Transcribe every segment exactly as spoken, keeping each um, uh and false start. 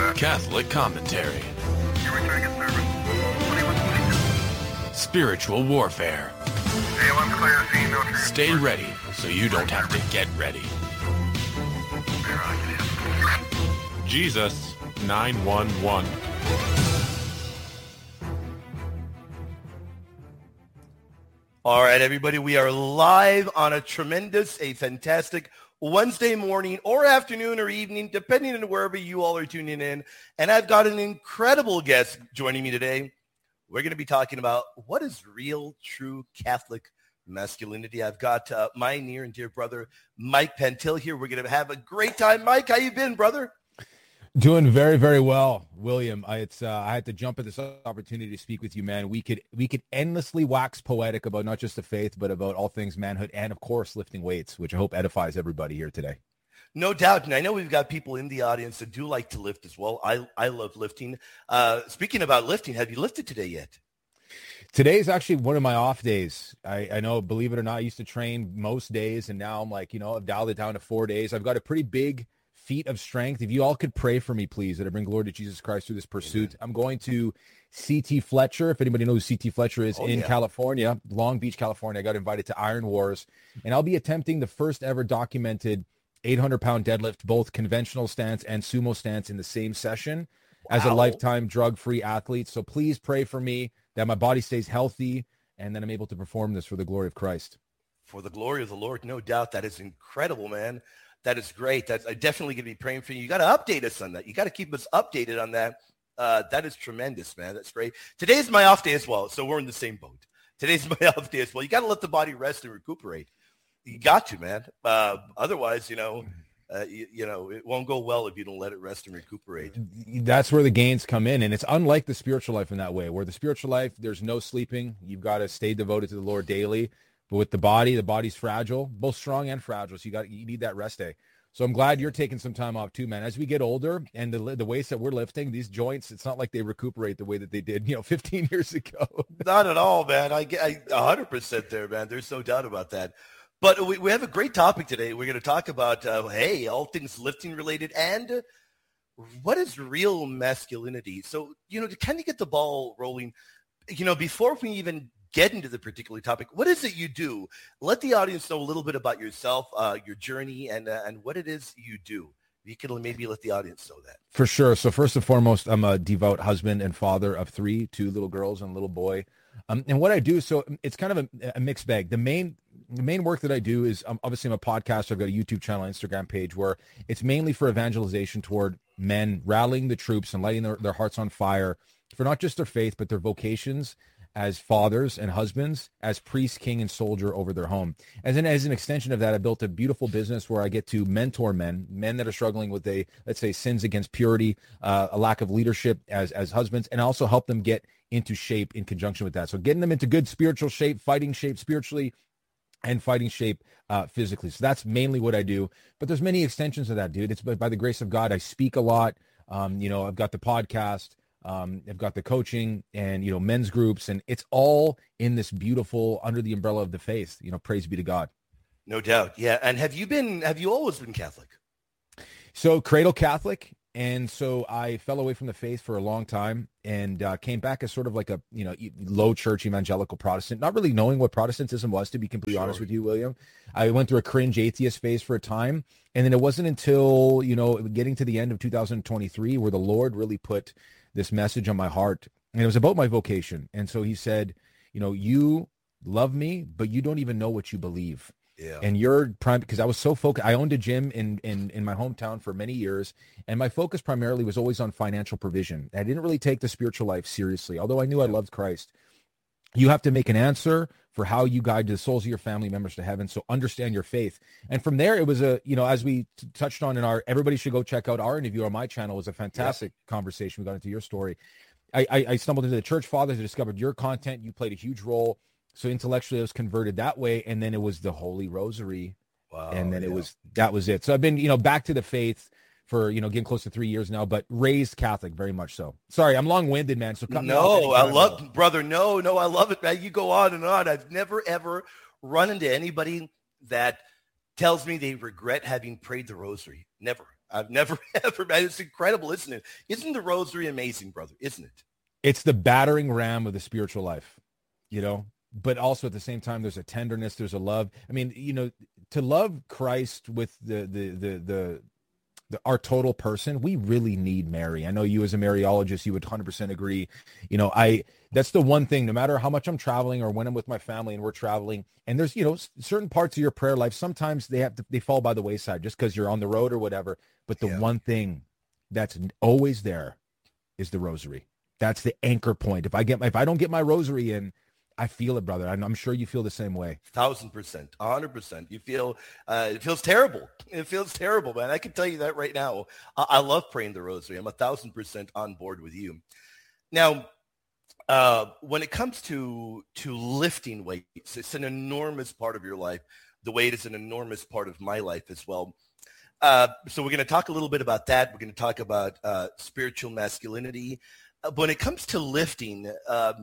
Catholic commentary. Spiritual warfare. Stay ready so you don't have to get ready. Jesus nine one one. All right, everybody, we are live on a tremendous, a fantastic Wednesday morning or afternoon or evening, depending on wherever you all are tuning in. And I've got an incredible guest joining me today. We're going to be talking about what is real, true Catholic masculinity. I've got uh, my near and dear brother, Mike Pentil here. We're going to have a great time. Mike, how you been, brother? Doing very, very well, William. I, it's uh, I had to jump at this opportunity to speak with you, man. We could we could endlessly wax poetic about not just the faith, but about all things manhood, and of course, lifting weights, which I hope edifies everybody here today. No doubt, and I know we've got people in the audience that do like to lift as well. I I love lifting. Uh, speaking about lifting, have you lifted today yet? Today is actually one of my off days. I, I know, believe it or not, I used to train most days, and now I'm like, you know, I've dialed it down to four days. I've got a pretty big feat of strength. If you all could pray for me, please, that I bring glory to Jesus Christ through this pursuit. Amen. I'm going to C T Fletcher. If anybody knows who C T Fletcher is, oh, in yeah. California, Long Beach, California. I got invited to Iron Wars, and I'll be attempting the first ever documented eight hundred pound deadlift, both conventional stance and sumo stance in the same session. Wow. As a lifetime drug-free athlete. So please pray for me that my body stays healthy and that I'm able to perform this for the glory of Christ. For the glory of the Lord, no doubt. That is incredible, man. That is great. That's I definitely going to be praying for you. You got to update us on that. You got to keep us updated on that. Uh, that is tremendous, man. That's great. Today's my off day as well, so we're in the same boat. Today's my off day as well. You got to let the body rest and recuperate. You got to, man. Uh, otherwise, you know, uh, you, you know, it won't go well if you don't let it rest and recuperate. That's where the gains come in, and it's unlike the spiritual life in that way, where the spiritual life, there's no sleeping. You've got to stay devoted to the Lord daily. But with the body, the body's fragile, both strong and fragile. So you got you need that rest day. So I'm glad you're taking some time off too, man. As we get older and the the weights that we're lifting, these joints, it's not like they recuperate the way that they did, you know, fifteen years ago. Not at all, man. I get I, one hundred percent there, man. There's no doubt about that. But we, we have a great topic today. We're going to talk about, uh, hey, all things lifting related and what is real masculinity. So, you know, to kind of get the ball rolling, you know, before we even get into the particular topic, what is it you do? Let the audience know a little bit about yourself, uh, your journey, and uh, and what it is you do. You can maybe let the audience know that. For sure. So first and foremost, I'm a devout husband and father of three, two little girls and a little boy. Um, and what I do, so it's kind of a, a mixed bag. The main the main work that I do is, um, obviously I'm a podcaster. I've got a YouTube channel, Instagram page, where it's mainly for evangelization toward men, rallying the troops and lighting their, their hearts on fire for not just their faith, but their vocations as fathers and husbands, as priest, king, and soldier over their home. And then as an extension of that, I built a beautiful business where I get to mentor men, men that are struggling with a, let's say, sins against purity, uh, a lack of leadership as, as husbands, and also help them get into shape in conjunction with that. So getting them into good spiritual shape, fighting shape spiritually, and fighting shape uh, physically. So that's mainly what I do. But there's many extensions of that, dude. It's by, by the grace of God. I speak a lot. Um, you know, I've got the podcast. Um, I've got the coaching and, you know, men's groups, and it's all in this beautiful, under the umbrella of the faith, you know, praise be to God. No doubt. Yeah. And have you been, have you always been Catholic? So cradle Catholic. And so I fell away from the faith for a long time and uh, came back as sort of like a, you know, low church evangelical Protestant, not really knowing what Protestantism was, to be completely sure. honest with you, William. I went through a cringe atheist phase for a time. And then it wasn't until, you know, getting to the end of two thousand twenty-three where the Lord really put this message on my heart, and it was about my vocation. And so he said, you know, you love me, but you don't even know what you believe. Yeah. And you're prime, because I was so focused. I owned a gym in, in, in my hometown for many years, and my focus primarily was always on financial provision. I didn't really take the spiritual life seriously, although I knew I loved Christ. You have to make an answer for how you guide the souls of your family members to heaven. So understand your faith. And from there, it was a, you know, as we t- touched on in our, everybody should go check out our interview on my channel. It was a fantastic yeah. conversation. We got into your story. I, I, I stumbled into the church fathers. I discovered your content. You played a huge role. So intellectually I was converted that way. And then it was the Holy Rosary. Wow. And then yeah. it was, that was it. So I've been, you know, back to the faith for, you know, getting close to three years now, but raised Catholic, very much so. Sorry, I'm long-winded, man. So cut me off. No, I love, now. brother. No, no, I love it, man. You go on and on. I've never, ever run into anybody that tells me they regret having prayed the rosary. Never. I've never ever, man. It's incredible, isn't it? Isn't the rosary amazing, brother? Isn't it? It's the battering ram of the spiritual life, you know, but also at the same time, there's a tenderness, there's a love. I mean, you know, to love Christ with the, the, the, the, the our total person, we really need Mary. I know you as a Mariologist, you would one hundred percent agree. You know, I, that's the one thing, no matter how much I'm traveling or when I'm with my family and we're traveling, and there's, you know, certain parts of your prayer life, sometimes they have to, they fall by the wayside just because you're on the road or whatever. But the Yeah. one thing that's always there is the rosary. That's the anchor point. If I get my, if I don't get my rosary in, I feel it, brother. I'm, I'm sure you feel the same way. Thousand percent, a hundred percent. You feel, uh, it feels terrible. It feels terrible, man. I can tell you that right now. I, I love praying the rosary. I'm a thousand percent on board with you. Now, uh, when it comes to, to lifting weights, it's an enormous part of your life. The weight is an enormous part of my life as well. Uh, so we're going to talk a little bit about that. We're going to talk about uh, spiritual masculinity. Uh, when it comes to lifting, um,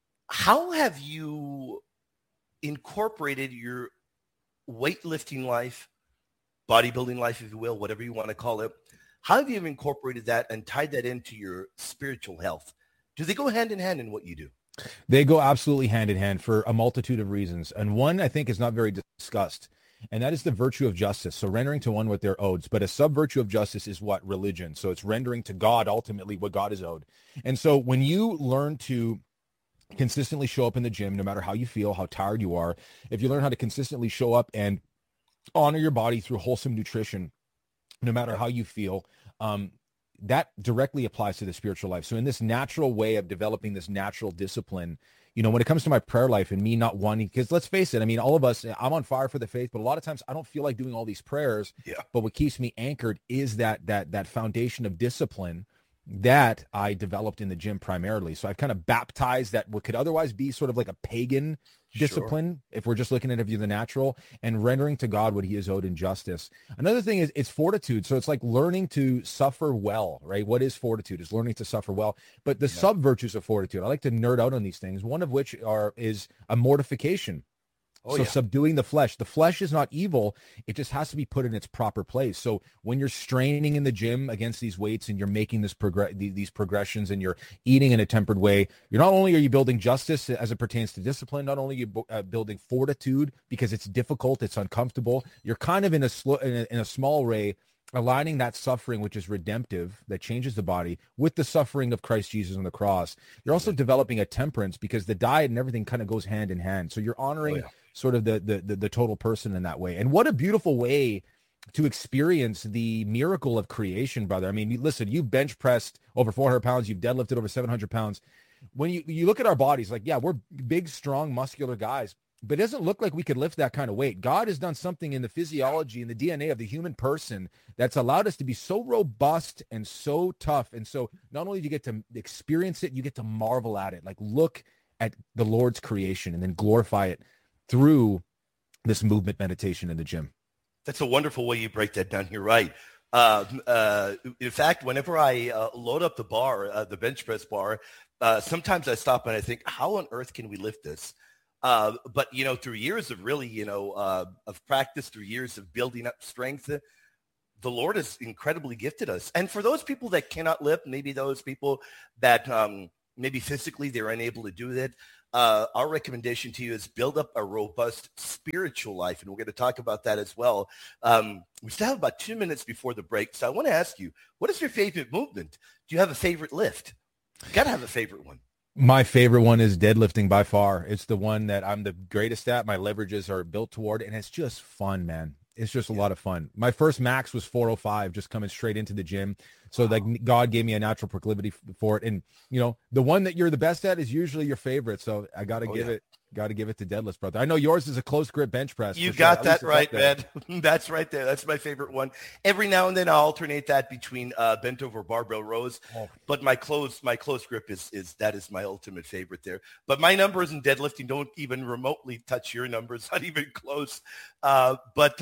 how have you incorporated your weightlifting life, bodybuilding life, if you will, whatever you want to call it? How have you incorporated that and tied that into your spiritual health? Do they go hand in hand in what you do? They go absolutely hand in hand for a multitude of reasons. And one, I think, is not very discussed, and that is the virtue of justice. So rendering to one what they're owed. But a sub-virtue of justice is what? Religion. So it's rendering to God ultimately what God is owed. And so when you learn to consistently show up in the gym, no matter how you feel, how tired you are, if you learn how to consistently show up and honor your body through wholesome nutrition, no matter how you feel, um, that directly applies to the spiritual life. So in this natural way of developing this natural discipline, you know, when it comes to my prayer life and me not wanting, because let's face it, I mean, all of us, I'm on fire for the faith, but a lot of times I don't feel like doing all these prayers. Yeah. But what keeps me anchored is that that that foundation of discipline that I developed in the gym primarily. So I've kind of baptized that what could otherwise be sort of like a pagan discipline, sure, if we're just looking at it via the natural, and rendering to God what he is owed in justice. Another thing is it's fortitude. So it's like learning to suffer well, right? What is fortitude? Is learning to suffer well. But the yeah. sub virtues of fortitude, I like to nerd out on these things, one of which are is a mortification. Oh, so yeah. subduing the flesh. The flesh is not evil. It just has to be put in its proper place. So when you're straining in the gym against these weights and you're making this progress, these progressions, and you're eating in a tempered way, you're not only are you building justice as it pertains to discipline, not only are you uh, building fortitude because it's difficult, it's uncomfortable. You're kind of in a, sl- in a in a small way aligning that suffering, which is redemptive, that changes the body, with the suffering of Christ Jesus on the cross. You're also developing a temperance because the diet and everything kind of goes hand in hand. So you're honoring oh, yeah. sort of the, the the the total person in that way. And what a beautiful way to experience the miracle of creation, brother. I mean, listen, you've bench pressed over four hundred pounds, you've deadlifted over seven hundred pounds. When you, you look at our bodies, like, yeah, we're big, strong, muscular guys, but it doesn't look like we could lift that kind of weight. God has done something in the physiology and the D N A of the human person that's allowed us to be so robust and so tough. And so not only do you get to experience it, you get to marvel at it. Like, look at the Lord's creation and then glorify it through this movement meditation in the gym. That's a wonderful way you break that down. You're right. Uh, uh, in fact, whenever I uh, load up the bar, uh, the bench press bar, uh, sometimes I stop and I think, how on earth can we lift this? Uh, but, you know, through years of really, you know, uh, of practice, through years of building up strength, uh, the Lord has incredibly gifted us. And for those people that cannot lift, maybe those people that um, maybe physically they're unable to do that, uh, our recommendation to you is build up a robust spiritual life. And we're going to talk about that as well. Um, we still have about two minutes before the break. So I want to ask you, what is your favorite movement? Do you have a favorite lift? You got to have a favorite one. My favorite one is deadlifting by far. It's the one that I'm the greatest at. My leverages are built toward, and it's just fun, man. It's just a yeah. lot of fun. My first max was four oh five, just coming straight into the gym. So wow. like God gave me a natural proclivity for it. And, you know, the one that you're the best at is usually your favorite. So I got to oh, give yeah. it. Got to give it to deadlifts, brother. I know yours is a close grip bench press. You got sure. that right, man. That's right there. That's my favorite one. Every now and then I'll alternate that between uh, bent over barbell rows. Oh. But my close, my close grip is is that is my ultimate favorite there. But my numbers in deadlifting don't even remotely touch your numbers, not even close. Uh, but uh,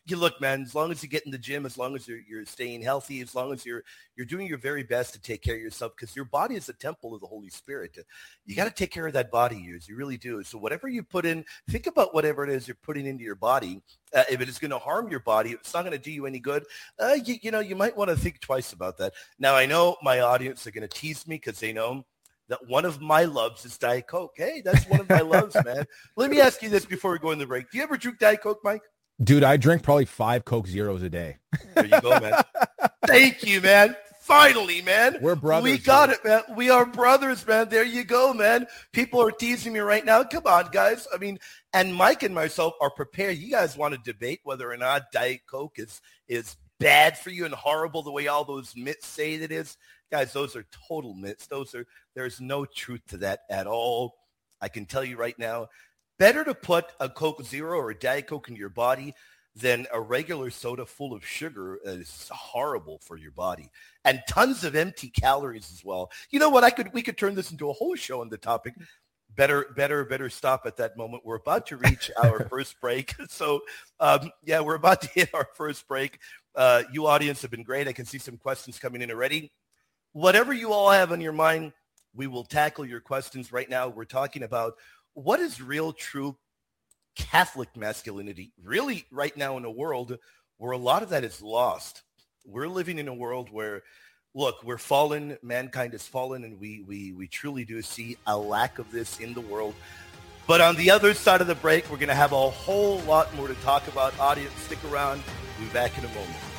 you look, man, as long as you get in the gym, as long as you're, you're staying healthy, as long as you're you're doing your very best to take care of yourself, because your body is a temple of the Holy Spirit. You got to take care of that body of yours. You really do. So whatever you put in, think about whatever it is you're putting into your body. Uh, if it is going to harm your body, if it's not going to do you any good, uh, you, you know, you might want to think twice about that. Now, I know my audience are going to tease me because they know that one of my loves is Diet Coke. Hey, that's one of my loves, man. Let me ask you this before we go in the break. Do you ever drink Diet Coke, Mike? Dude, I drink probably five Coke Zeros a day. There you go, man. Thank you, man. Finally, man. We're brothers. We got man. it, man. We are brothers, man. There you go, man. People are teasing me right now. Come on, guys. I mean, and Mike and myself are prepared. You guys want to debate whether or not Diet Coke is, is bad for you and horrible the way all those myths say it is. Guys, those are total myths. Those are, there's no truth to that at all. I can tell you right now, better to put a Coke Zero or a Diet Coke in your body than a regular soda full of sugar. Is horrible for your body, and tons of empty calories as well. You know what? I could we could turn this into a whole show on the topic. Better, better, better stop at that moment. We're about to reach our first break. So, um, yeah, we're about to hit our first break. Uh, you audience have been great. I can see some questions coming in already. Whatever you all have on your mind, we will tackle your questions right now. We're talking about what is real, true Catholic masculinity really right now in a world where a lot of that is lost. We're living in a world where, look, we're fallen, mankind is fallen, and we, we, we truly do see a lack of this in the world. But on the other side of the break, we're going to have a whole lot more to talk about. Audience, stick around. We'll be back in a moment.